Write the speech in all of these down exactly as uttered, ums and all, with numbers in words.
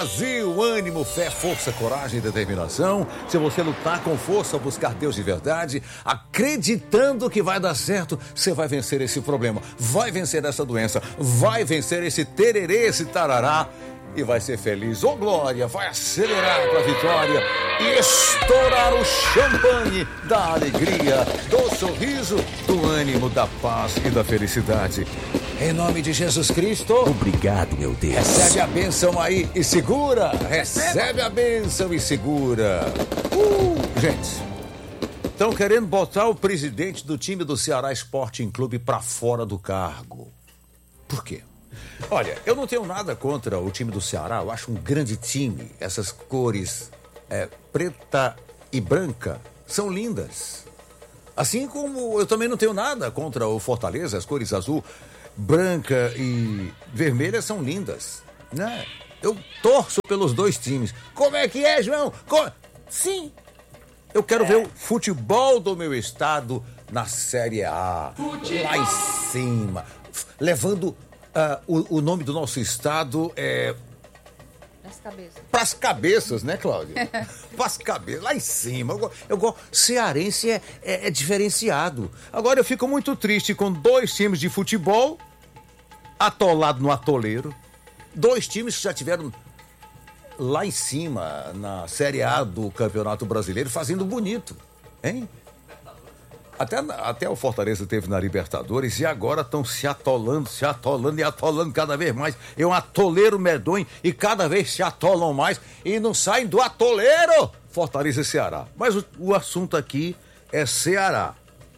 Brasil, ânimo, fé, força, coragem e determinação. Se você lutar com força, buscar Deus de verdade, acreditando que vai dar certo, você vai vencer esse problema, vai vencer essa doença, vai vencer esse tererê, esse tarará e vai ser feliz. Ô glória, vai acelerar para a vitória e estourar o champanhe da alegria, do sorriso, do ânimo, da paz e da felicidade. Em nome de Jesus Cristo. Obrigado, meu Deus. Recebe a bênção aí e segura. Recebe a bênção e segura. Uh, gente, estão querendo botar o presidente do time do Ceará Sporting Clube para fora do cargo. Por quê? Olha, eu não tenho nada contra o time do Ceará. Eu acho um grande time. Essas cores é, preta e branca são lindas. Assim como eu também não tenho nada contra o Fortaleza. As cores azul, branca e vermelha são lindas, né? Eu torço pelos dois times. Como é que é, João? Co- Sim. Eu quero é. ver o futebol do meu estado na Série A. Futebol. Lá em cima. Levando uh, o, o nome do nosso estado é... Pras cabeças. Pras cabeças, né, Cláudia? Pras cabeças, lá em cima. Eu, eu gosto. Cearense é, é, é diferenciado. Agora eu fico muito triste com dois times de futebol atolados no atoleiro. Dois times que já tiveram lá em cima, na Série A do Campeonato Brasileiro, fazendo bonito, hein? Até, até o Fortaleza teve na Libertadores e agora estão se atolando, se atolando e atolando cada vez mais. É um atoleiro medonho e cada vez se atolam mais e não saem do atoleiro. Fortaleza e Ceará. Mas o, o assunto aqui é Ceará.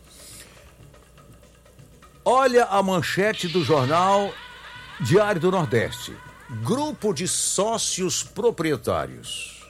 Olha a manchete do jornal Diário do Nordeste. Grupo de sócios proprietários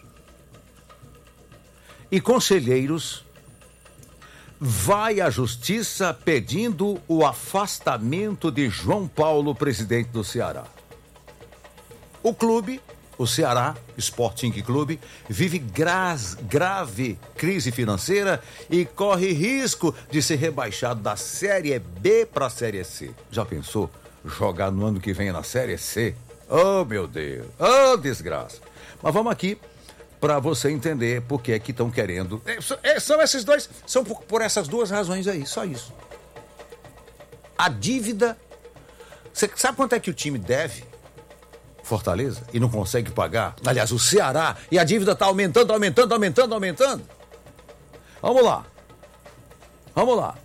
e conselheiros vai à justiça pedindo o afastamento de João Paulo, presidente do Ceará. O clube, o Ceará Sporting Clube, vive gra- grave crise financeira e corre risco de ser rebaixado da Série B para a Série C. Já pensou jogar no ano que vem na Série C? Oh, meu Deus! Oh, desgraça! Mas vamos aqui para você entender por que é que estão querendo. É, são esses dois, são por, por essas duas razões aí, só isso. A dívida. Você sabe quanto é que o time deve? Fortaleza? E não consegue pagar? Aliás, o Ceará. E a dívida está aumentando, aumentando, aumentando, aumentando. Vamos lá. Vamos lá.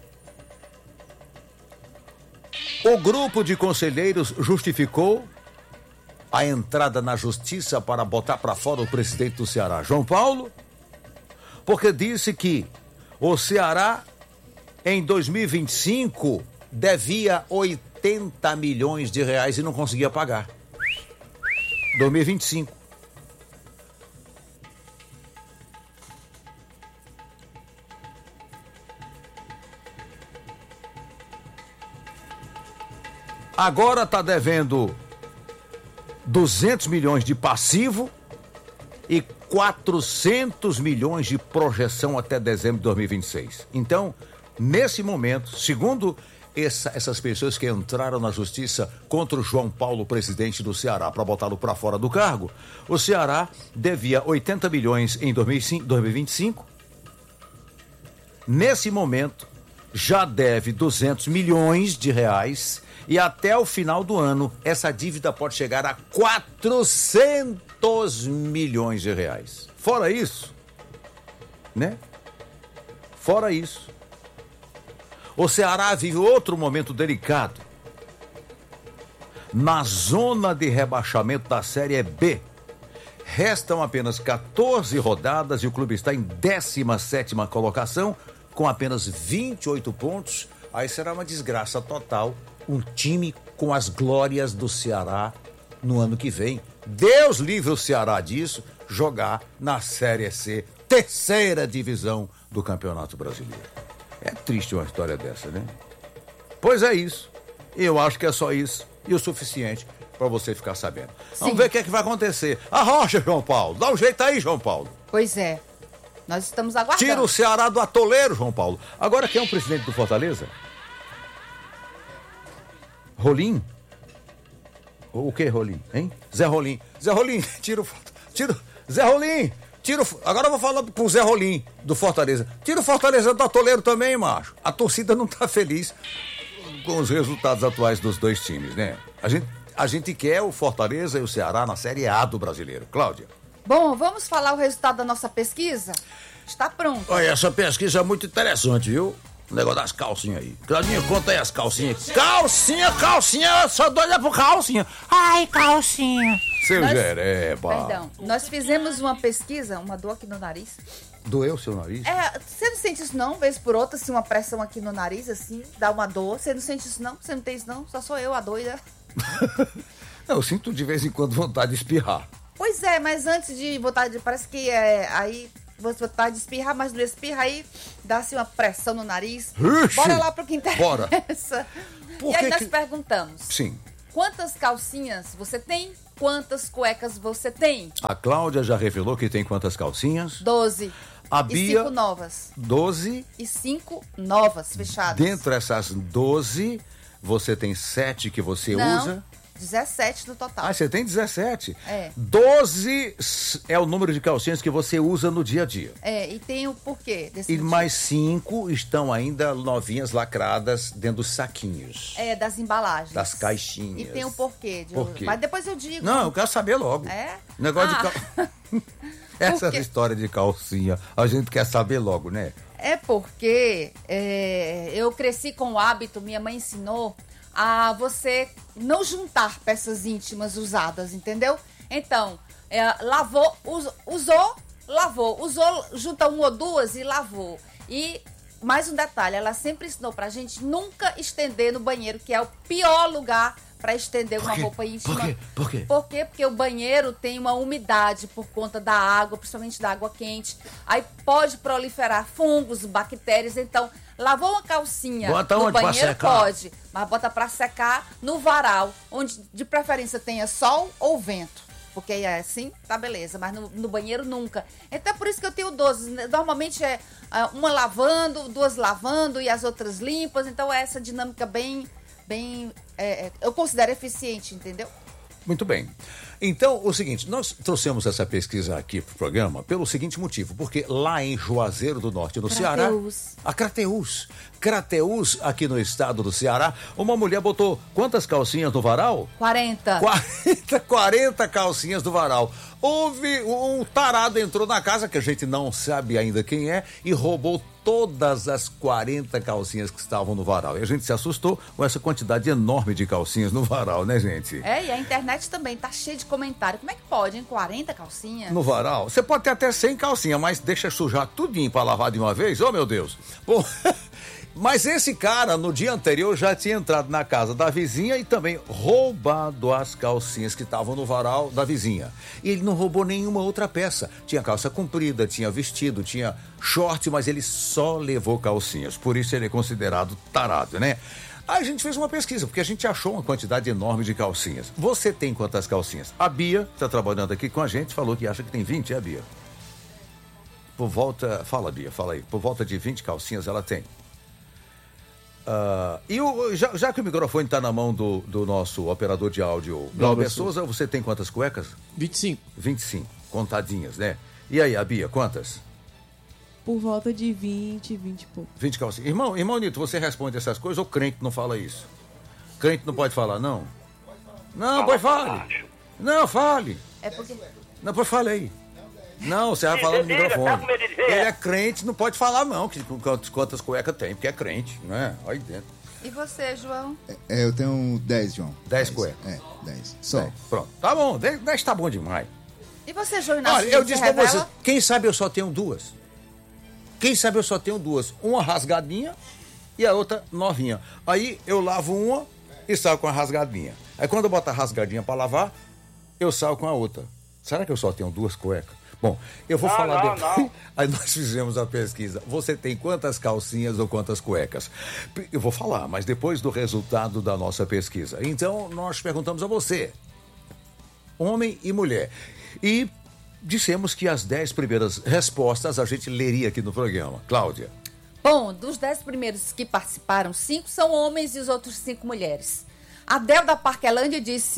O grupo de conselheiros justificou a entrada na justiça para botar para fora o presidente do Ceará, João Paulo, porque disse que o Ceará, em dois mil e vinte e cinco, devia oitenta milhões de reais e não conseguia pagar. dois mil e vinte e cinco. Agora está devendo duzentos milhões de passivo e quatrocentos milhões de projeção até dezembro de dois mil e vinte e seis. Então, nesse momento, segundo essa, essas pessoas que entraram na justiça contra o João Paulo, presidente do Ceará, para botá-lo para fora do cargo, o Ceará devia oitenta milhões em dois mil e cinco, dois mil e vinte e cinco. Nesse momento, já deve duzentos milhões de reais. E até o final do ano, essa dívida pode chegar a quatrocentos milhões de reais. Fora isso, né? Fora isso, o Ceará vive outro momento delicado. Na zona de rebaixamento da Série B, restam apenas quatorze rodadas e o clube está em décima sétima colocação, com apenas vinte e oito pontos. Aí será uma desgraça total. Um time com as glórias do Ceará no ano que vem. Deus livre o Ceará disso, jogar na Série C, terceira divisão do Campeonato Brasileiro. É triste uma história dessa, né? Pois é isso. Eu acho que é só isso e o suficiente para você ficar sabendo. Sim. Vamos ver o que é que vai acontecer. Arrocha, João Paulo. Dá um jeito aí, João Paulo. Pois é. Nós estamos aguardando. Tira o Ceará do atoleiro, João Paulo. Agora, quem é o presidente do Fortaleza? Rolim? O que, Rolim? Hein? Zé Rolim. Zé Rolim, tira o foto. Tira. Zé Rolim, tira o. Agora eu vou falar pro Zé Rolim, do Fortaleza. Tira o Fortaleza do atoleiro também, macho. A torcida não tá feliz com os resultados atuais dos dois times, né? A gente, a gente quer o Fortaleza e o Ceará na Série A do Brasileiro. Cláudia. Bom, vamos falar o resultado da nossa pesquisa? Está pronto. Olha, essa pesquisa é muito interessante, viu? O negócio das calcinhas aí. Claudinha, conta aí as calcinhas. Calcinha, calcinha, eu sou doida por calcinha. Ai, calcinha. Seu Nós- Jereba. Perdão, nós fizemos uma pesquisa, uma dor aqui no nariz. Doeu seu nariz? É, você não sente isso não? Vez por outra, assim, uma pressão aqui no nariz, assim, dá uma dor. Você não sente isso não? Você não tem isso não? Só sou eu, a doida. Não, eu sinto de vez em quando vontade de espirrar. Pois é, mas antes de vontade de... Parece que é... Aí você vontade de espirrar, mas não espirra, aí dá-se uma pressão no nariz. Ixi, Bora lá pro que interessa. bora. Por E aí que nós que- perguntamos. Sim. Quantas calcinhas você tem? Quantas cuecas você tem? A Cláudia já revelou que tem quantas calcinhas? Doze. A E Bia- cinco novas. doze. E cinco novas, fechadas. Dentro dessas doze, você tem sete que você Não, usa. dezessete no total. Ah, você tem dezessete. É. doze é o número de calcinhas que você usa no dia a dia. É, e tem o porquê desse E motivo. mais cinco estão ainda novinhas lacradas dentro dos saquinhos. É, das embalagens. Das caixinhas. E tem o porquê. De... Por quê? Mas depois eu digo. Não, eu quero saber logo. É? Negócio Ah. de cal... Essa quê? história de calcinha, a gente quer saber logo, né? É porque é, eu cresci com o hábito, minha mãe ensinou a você não juntar peças íntimas usadas, entendeu? Então, é, lavou, us- usou, lavou, usou, junta uma ou duas e lavou. E mais um detalhe, ela sempre ensinou pra gente nunca estender no banheiro, que é o pior lugar pra estender uma quê? roupa íntima. Por quê? Por quê? Por quê? Porque o banheiro tem uma umidade por conta da água, principalmente da água quente. Aí pode proliferar fungos, bactérias. Então, lavou uma calcinha Bota no onde pra banheiro, secar? pode. Mas bota pra secar no varal, onde de preferência tenha sol ou vento. Porque aí é assim, tá beleza. Mas no, no banheiro nunca. Então é por isso que eu tenho doze. Normalmente é ah, uma lavando, duas lavando e as outras limpas. Então é essa dinâmica bem... bem é, é, eu considero eficiente, entendeu? Muito bem. Então, o seguinte, nós trouxemos essa pesquisa aqui pro programa pelo seguinte motivo, porque lá em Juazeiro do Norte, no Ceará, Crateús. a Crateús, Crateús aqui no estado do Ceará, uma mulher botou quantas calcinhas no varal? quarenta. quarenta, quarenta calcinhas do varal. Houve um tarado entrou na casa, que a gente não sabe ainda quem é, e roubou todas as quarenta calcinhas que estavam no varal. E a gente se assustou com essa quantidade enorme de calcinhas no varal, né, gente? É, e a internet também tá cheia de comentário. Como é que pode, hein? quarenta calcinhas? No varal. Você pode ter até cem calcinhas, mas deixa sujar tudinho pra lavar de uma vez? Oh, meu Deus. Bom, mas esse cara, no dia anterior, já tinha entrado na casa da vizinha e também roubado as calcinhas que estavam no varal da vizinha. E ele não roubou nenhuma outra peça. Tinha calça comprida, tinha vestido, tinha short, mas ele só levou calcinhas. Por isso ele é considerado tarado, né? Aí a gente fez uma pesquisa, porque a gente achou uma quantidade enorme de calcinhas. Você tem quantas calcinhas? A Bia, que está trabalhando aqui com a gente, falou que acha que tem vinte, é, Bia? Por volta... Fala, Bia, fala aí. Por volta de vinte calcinhas ela tem. Ah, e o, já, já que o microfone está na mão do, do nosso operador de áudio, Glauber Souza, você tem quantas cuecas? vinte e cinco. vinte e cinco, contadinhas, né? E aí, a Bia, quantas? Por volta de vinte, vinte e pouco. vinte calcinhas. Irmão, irmão Nito, você responde essas coisas ou crente não fala isso? Crente não pode falar, não? Não, pois fale. Não, fale. É porque... Não, pois fale aí. Não, você vai falar no microfone. Ele é crente, não pode falar não, que quantas, quantas cuecas tem, porque é crente, não é? Olha aí dentro. E você, João? É, eu tenho dez, João. Dez cuecas. É, dez. Só. É, pronto, tá bom, dez tá bom demais. E você, João Inácio? Olha, eu você disse pra revela? vocês, quem sabe eu só tenho duas. Quem sabe eu só tenho duas. Uma rasgadinha e a outra novinha. Aí eu lavo uma e saio com a rasgadinha. Aí quando eu boto a rasgadinha pra lavar, eu saio com a outra. Será que eu só tenho duas cuecas? Bom, eu vou Não, falar não, depois. não. Aí nós fizemos a pesquisa. Você tem quantas calcinhas ou quantas cuecas? Eu vou falar, mas depois do resultado da nossa pesquisa. Então, nós perguntamos a você, homem e mulher. E dissemos que as dez primeiras respostas a gente leria aqui no programa. Cláudia. Bom, dos dez primeiros que participaram, cinco são homens e os outros cinco mulheres. A Del da Parquelândia disse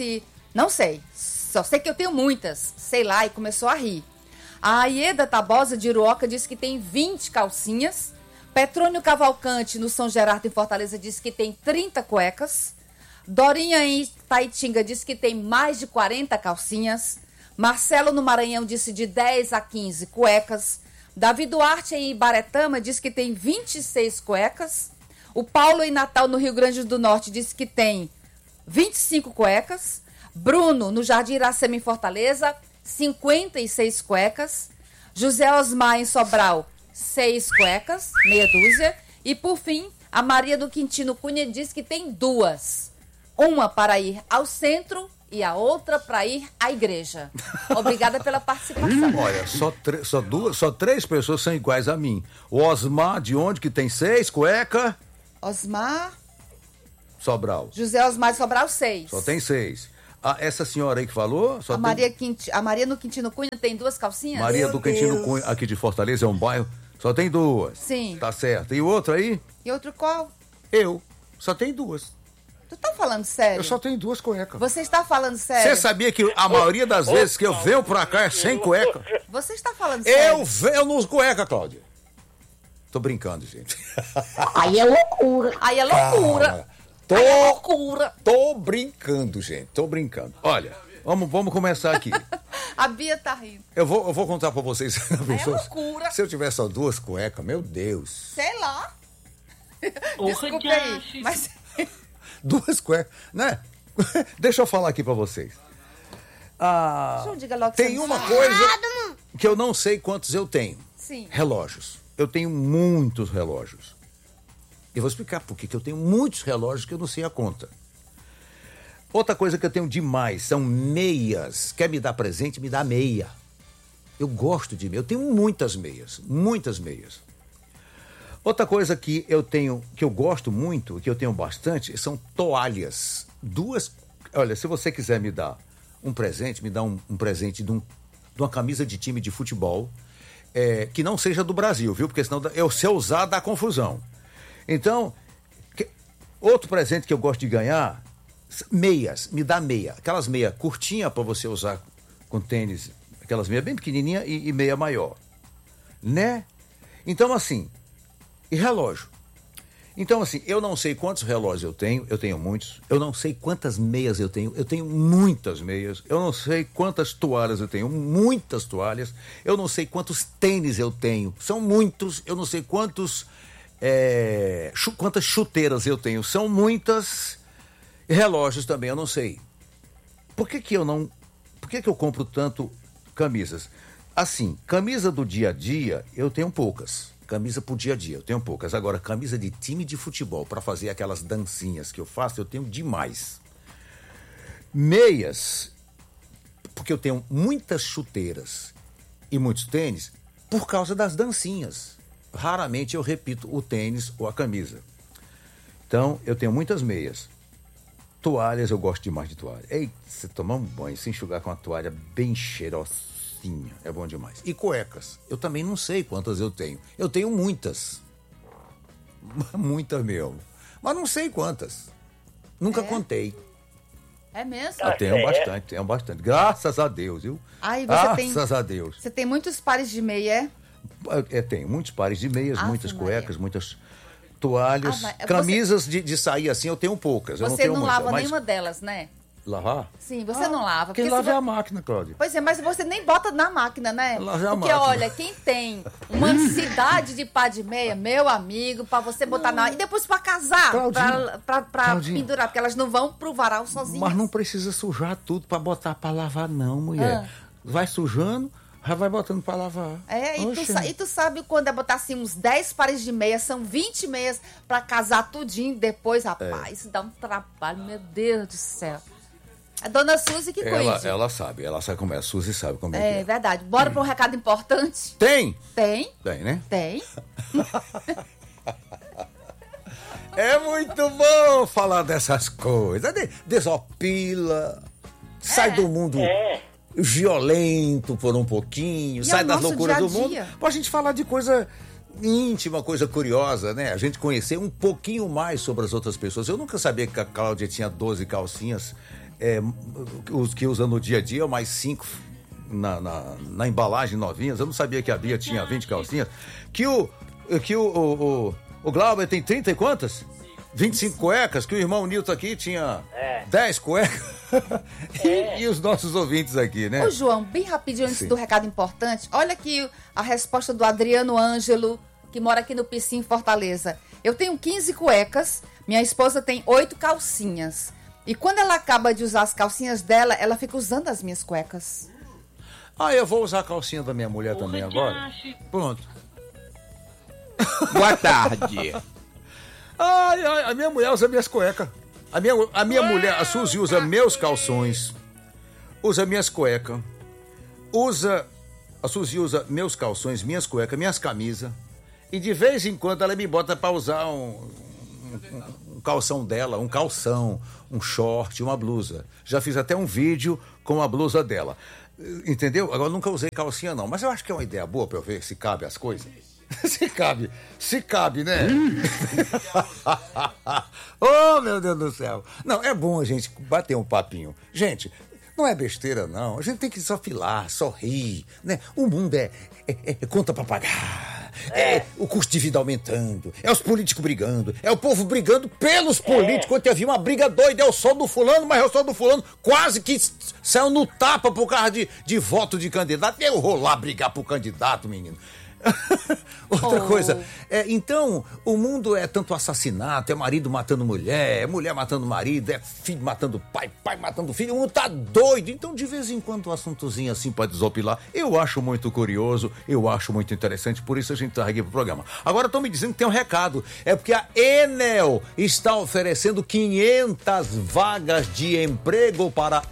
Não sei. Só sei que eu tenho muitas. Sei lá, e começou a rir. A Aieda Tabosa de Iruoca disse que tem vinte calcinhas. Petrônio Cavalcante, no São Gerardo, em Fortaleza, disse que tem trinta cuecas. Dorinha, em Taitinga, disse que tem mais de quarenta calcinhas. Marcelo, no Maranhão, disse de dez a quinze cuecas. Davi Duarte, em Ibaretama, disse que tem vinte e seis cuecas. O Paulo, em Natal, no Rio Grande do Norte, disse que tem vinte e cinco cuecas. Bruno, no Jardim Iracema, em Fortaleza, cinquenta e seis cuecas. José Osmar, em Sobral, seis cuecas, meia dúzia. E, por fim, a Maria do Quintino Cunha diz que tem duas. Uma para ir ao centro e a outra para ir à igreja. Obrigada pela participação. Olha, só, tre- só, duas, só três pessoas são iguais a mim. O Osmar, de onde, que tem seis, cueca? Osmar, Sobral. José Osmar de Sobral, seis. Só tem seis. Ah, essa senhora aí que falou? Só A tem... Maria, Quinti... a Maria no Quintino Cunha tem duas calcinhas? Maria Meu do Quintino Deus. Cunha, aqui de Fortaleza, é um bairro. Só tem duas. Sim. Tá certo. E o outro aí? E outro qual? Eu. Só tem duas. Tu tá falando sério? Eu só tenho duas cuecas. Você está falando sério? Você sabia que a maioria das vezes que eu venho pra cá é sem cueca? Você está falando sério? Eu venho nos cueca, Cláudia. Tô brincando, gente. Aí é loucura. Aí é loucura. Tô, Aí é loucura. tô brincando, gente. Tô brincando. Olha, vamos, vamos começar aqui. A Bia tá rindo. Eu vou, eu vou contar pra vocês. É loucura. Se eu tivesse só duas cuecas, meu Deus. Sei lá. Porra, Desculpe aí. Josh. Mas Duas cuecas, né? Deixa eu falar aqui pra vocês. Ah, Deixa eu diga logo que tem você uma não coisa que eu não sei quantos eu tenho. Sim. Relógios. Eu tenho muitos relógios. Eu vou explicar por que que eu tenho muitos relógios que eu não sei a conta. Outra coisa que eu tenho demais são meias. Quer me dar presente? Me dá meia. Eu gosto de meia. Eu tenho muitas meias. Muitas meias. Outra coisa que eu tenho, que eu gosto muito, que eu tenho bastante, são toalhas. Duas. Olha, se você quiser me dar um presente, me dá um, um presente de, um, de uma camisa de time de futebol, é, que não seja do Brasil, viu? Porque senão eu, se eu usar, dá confusão. Então, que, outro presente que eu gosto de ganhar, meias. Me dá meia. Aquelas meias curtinhas para você usar com tênis, aquelas meias bem pequenininhas e, e meia maior. Né? Então, assim. E relógio. Então, assim, eu não sei quantos relógios eu tenho, eu tenho muitos. Eu não sei quantas meias eu tenho, eu tenho muitas meias. Eu não sei quantas toalhas eu tenho, muitas toalhas. Eu não sei quantos tênis eu tenho, são muitos. Eu não sei quantos, é, chu- quantas chuteiras eu tenho, são muitas. E relógios também, eu não sei. Por que que eu não... Por que que eu compro tanto camisas? Assim, camisa do dia a dia, eu tenho poucas. Camisa pro dia a dia, eu tenho poucas. Agora, camisa de time de futebol, para fazer aquelas dancinhas que eu faço, eu tenho demais. Meias, porque eu tenho muitas chuteiras e muitos tênis, por causa das dancinhas. Raramente eu repito o tênis ou a camisa. Então, eu tenho muitas meias. Toalhas, eu gosto demais de toalha. Ei, você tomar um banho, se enxugar com uma toalha bem cheirosa, é bom demais. E cuecas. Eu também não sei quantas eu tenho. Eu tenho muitas. Muitas mesmo. Mas não sei quantas. Nunca É? contei. É mesmo? Eu tenho bastante, tenho bastante. Graças a Deus, viu? Ai, você tem- Graças a Deus. Você tem muitos pares de meia, é? É, tenho muitos pares de meias, Ave muitas Maria. cuecas, muitas toalhas. Ah, mas você- Camisas de, de sair assim, eu tenho poucas. Eu não Você tenho não muitas, lava mas nenhuma delas, né? Lavar? Sim, você não lava. Quem porque lava se é vo- a máquina, Cláudia. Pois é, mas você nem bota na máquina, né? Lava é a Porque, máquina. olha, quem tem uma cidade de pá de meia, meu amigo, pra você botar na... E depois pra casar, Claudinha, pra, pra, pra Claudinha. pendurar, porque elas não vão pro varal sozinhas. Mas não precisa sujar tudo pra botar pra lavar, não, mulher. Ah. Vai sujando, já vai botando pra lavar. É, e tu, Oxe. sa- e tu sabe quando é botar assim uns dez pares de meia, são vinte meias pra casar tudinho depois, rapaz. É. Isso dá um trabalho, meu Deus do céu. A dona Suzy que Ela, cuide. ela sabe, ela sabe como é. A Suzy sabe como é, É que é. verdade. Bora pra um recado importante? Tem? Tem, Tem, né? tem. É muito bom falar dessas coisas. De- Desopila, sai do mundo violento por um pouquinho, E sai é o das nosso loucuras dia a do mundo. dia. Pra gente falar de coisa íntima, coisa curiosa, né? A gente conhecer um pouquinho mais sobre as outras pessoas. Eu nunca sabia que a Cláudia tinha doze calcinhas. é, os que usa no dia a dia, mais cinco na, na, na embalagem novinhas. Eu não sabia que a Bia tinha vinte calcinhas. Que o, que o, o, o, o Glauber tem trinta e quantas? vinte e cinco cuecas, que o irmão Nilton aqui tinha é. dez cuecas. É. e, e os nossos ouvintes aqui, né? Ô, João, bem rapidinho antes Sim. do recado importante, olha aqui a resposta do Adriano Ângelo, que mora aqui no Piscim, em Fortaleza. Eu tenho quinze cuecas, minha esposa tem oito calcinhas. E quando ela acaba de usar as calcinhas dela, ela fica usando as minhas cuecas. Ah, eu vou usar a calcinha da minha mulher também agora? Pronto. Boa tarde. Ai, ai, a minha mulher usa minhas cuecas. A minha, a minha mulher, a Suzy, usa meus calções, usa minhas cuecas, usa, a Suzy usa meus calções, minhas cuecas, minhas camisas, e de vez em quando ela me bota pra usar um, um, um calção dela, um calção, um short, uma blusa. Já fiz até um vídeo com a blusa dela. Entendeu? Agora nunca usei calcinha não, mas eu acho que é uma ideia boa pra eu ver se cabe as coisas. Se cabe, se cabe, né? Oh, meu Deus do céu. Não, é bom a gente bater um papinho. Gente, não é besteira, não. A gente tem que só filar, só rir, né? O mundo é, é, é conta pra pagar, é. é o custo de vida aumentando, é os políticos brigando, é o povo brigando pelos políticos. Ontem havia uma briga doida, é o sol do fulano, mas é o sol do fulano quase que saiu no tapa por causa de, de voto de candidato. Eu vou lá brigar pro candidato, menino. Outra oh. coisa, é, então o mundo é tanto assassinato, é marido matando mulher, é mulher matando marido, é filho matando pai, pai matando filho, o mundo tá doido. Então de vez em quando um assuntozinho assim pode desopilar. Eu acho muito curioso, eu acho muito interessante, por isso a gente tá aqui pro programa. Agora estão me dizendo que tem um recado, é porque a Enel está oferecendo quinhentas vagas de emprego para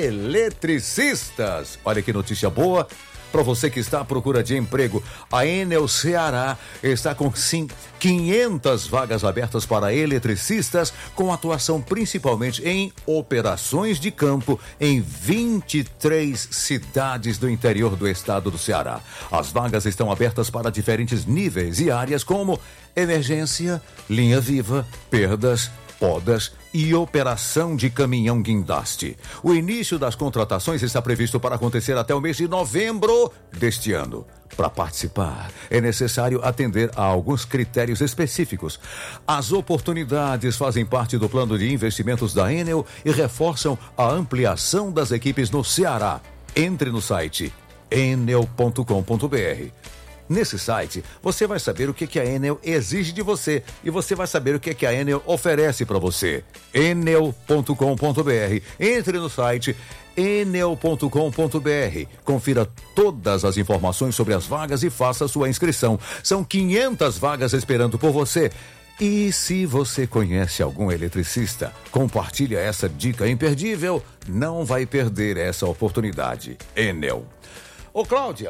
eletricistas. Olha que notícia boa. Para você que está à procura de emprego, a Enel Ceará está com quinhentas vagas abertas para eletricistas, com atuação principalmente em operações de campo em vinte e três cidades do interior do estado do Ceará. As vagas estão abertas para diferentes níveis e áreas como emergência, linha viva, perdas, podas e operação de caminhão guindaste. O início das contratações está previsto para acontecer até o mês de novembro deste ano. Para participar, é necessário atender a alguns critérios específicos. As oportunidades fazem parte do plano de investimentos da Enel e reforçam a ampliação das equipes no Ceará. Entre no site enel ponto com ponto br. Nesse site, você vai saber o que, que a Enel exige de você e você vai saber o que, que a Enel oferece para você. enel ponto com ponto br. Entre no site enel ponto com ponto br. Confira todas as informações sobre as vagas e faça sua inscrição. São quinhentas vagas esperando por você. E se você conhece algum eletricista, compartilha essa dica imperdível. Não vai perder essa oportunidade. Enel. Ô, Cláudia.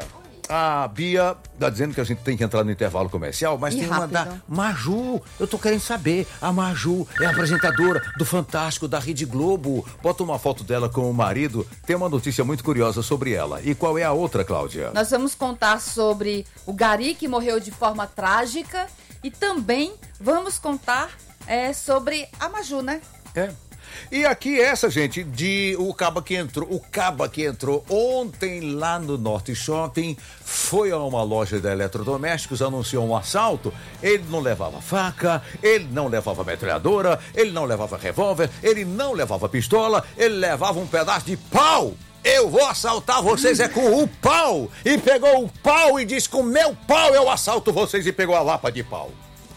A Bia tá dizendo que a gente tem que entrar no intervalo comercial, mas e tem rápido. Uma da Maju. Eu tô querendo saber. A Maju é apresentadora do Fantástico da Rede Globo. Bota uma foto dela com o marido. Tem uma notícia muito curiosa sobre ela. E qual é a outra, Cláudia? Nós vamos contar sobre o Gari, que morreu de forma trágica. E também vamos contar é, sobre a Maju, né? É. E aqui essa, gente, de o caba que entrou, o caba que entrou ontem lá no Norte Shopping, foi a uma loja de eletrodomésticos, anunciou um assalto. Ele não levava faca, ele não levava metralhadora, ele não levava revólver, ele não levava pistola, ele levava um pedaço de pau. Eu vou assaltar vocês é com o pau. E pegou o pau e disse: com o meu pau eu assalto vocês, e pegou a lapa de pau.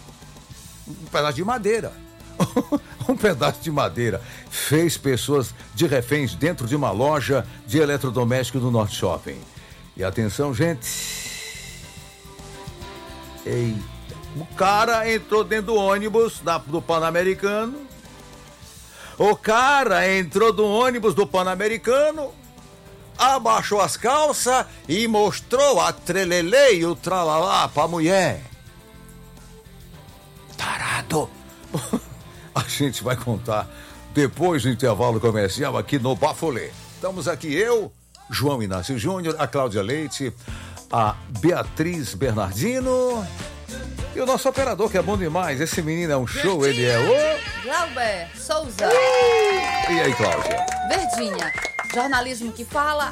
Um pedaço de madeira. Um pedaço de madeira fez pessoas de reféns dentro de uma loja de eletrodoméstico do Norte Shopping. E atenção, gente. Eita. O cara entrou dentro do ônibus da, do Pan-Americano. O cara entrou do ônibus do Pan-Americano, abaixou as calças e mostrou a trelelê e o tralalá pra mulher. Tarado. A gente vai contar depois do intervalo comercial aqui no Bafolê. Estamos aqui eu, João Inácio Júnior, a Cláudia Leite, a Beatriz Bernardino e o nosso operador, que é bom demais. Esse menino é um show, ele é o... Glauber Souza. E aí, Cláudia? Verdinha. Jornalismo que fala,